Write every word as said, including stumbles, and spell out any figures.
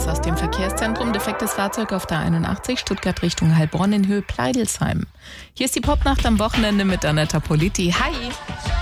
Neues aus dem Verkehrszentrum. Defektes Fahrzeug auf der einundachtzig, Stuttgart Richtung Heilbronn in Höhe Pleidelsheim. Hier ist die Popnacht am Wochenende mit Anetta Politi. Hi!